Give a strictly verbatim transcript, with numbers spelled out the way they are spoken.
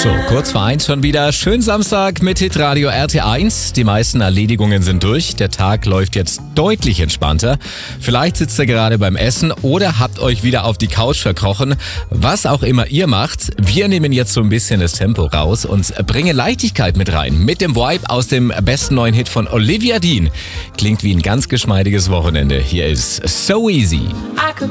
So, kurz vor eins schon wieder. Schönen Samstag mit Hitradio R T eins. Die meisten Erledigungen sind durch. Der Tag läuft jetzt deutlich entspannter. Vielleicht sitzt ihr gerade beim Essen oder habt euch wieder auf die Couch verkrochen. Was auch immer ihr macht, wir nehmen jetzt so ein bisschen das Tempo raus und bringen Leichtigkeit mit rein. Mit dem Vibe aus dem besten neuen Hit von Olivia Dean. Klingt wie ein ganz geschmeidiges Wochenende. Hier ist So Easy. I could